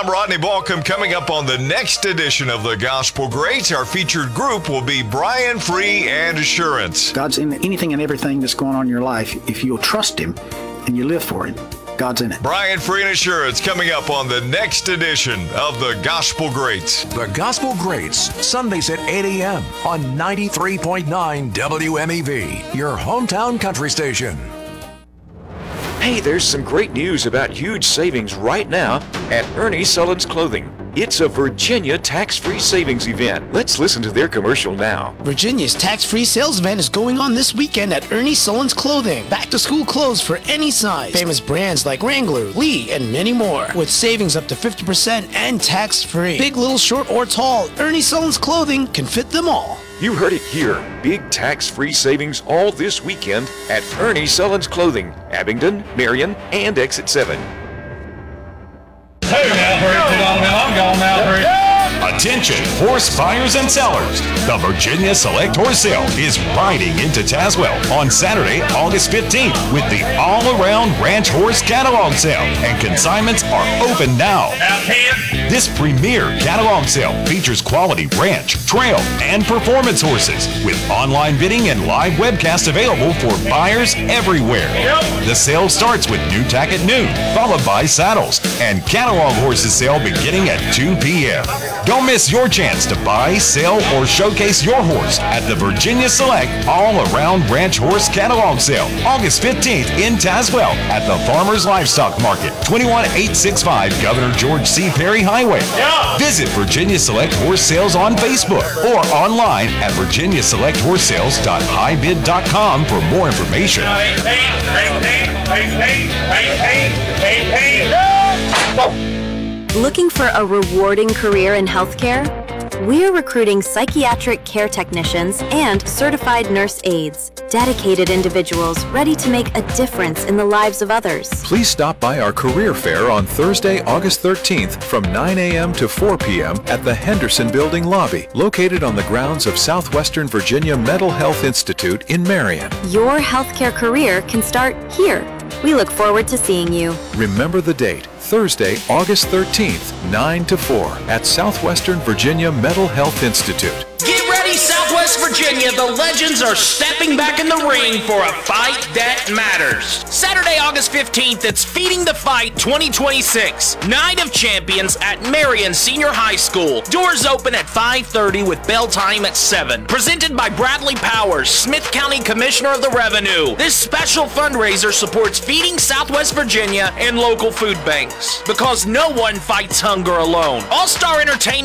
I'm Rodney Balcom. Coming up on the next edition of the Gospel Greats, our featured group will be Brian Free and Assurance. God's in anything and everything that's going on in your life. If you'll trust Him and you live for Him, God's in it. Brian Free and Assurance coming up on the next edition of the Gospel Greats. The Gospel Greats, Sundays at 8 a.m. on 93.9 WMEV, your hometown country station. Hey, there's some great news about huge savings right now at Ernie Sullins Clothing. It's a Virginia tax-free savings event. Let's listen to their commercial now. Virginia's tax-free sales event is going on this weekend at Ernie Sullins Clothing. Back-to-school clothes for any size. Famous brands like Wrangler, Lee, and many more. With savings up to 50% and tax-free. Big, little, short, or tall, Ernie Sullins Clothing can fit them all. You heard it here. Big tax-free savings all this weekend at Ernie Sullins Clothing, Abingdon, Marion, and Exit 7. I'm going now. Attention, horse buyers and sellers. The Virginia Select Horse Sale is riding into Tazewell on Saturday, August 15th with the all-around ranch horse catalog sale, and consignments are open now. This premier catalog sale features quality ranch, trail, and performance horses with online bidding and live webcast available for buyers everywhere. The sale starts with new tack at noon, followed by saddles and catalog horses sale beginning at 2 p.m. Don't miss your chance to buy, sell, or showcase your horse at the Virginia Select All-Around Ranch Horse Catalog Sale, August 15th in Tazewell at the Farmers Livestock Market, 21865 Governor George C. Perry Highway. Visit Virginia Select Horse Sales on Facebook or online at virginiaselecthorsesales.highbid.com for more information. Looking for a rewarding career in healthcare? We're recruiting psychiatric care technicians and certified nurse aides, dedicated individuals ready to make a difference in the lives of others. Please stop by our career fair on Thursday, August 13th from 9 a.m. to 4 p.m. at the Henderson Building lobby, located on the grounds of Southwestern Virginia Mental Health Institute in Marion. Your healthcare career can start here. We look forward to seeing you. Remember the date, Thursday, August 13th, 9 to 4 at Southwestern Virginia Mental Health Institute. Get ready, Southwest Virginia. The legends are stepping back in the ring for a fight that matters. Saturday, August 15th, it's Feeding the Fight 2026. Night of Champions at Marion Senior High School. Doors open at 5:30 with bell time at 7. Presented by Bradley Powers, Smith County Commissioner of the Revenue. This special fundraiser supports Feeding Southwest Virginia and local food banks. Because no one fights hunger alone. All-Star Entertainment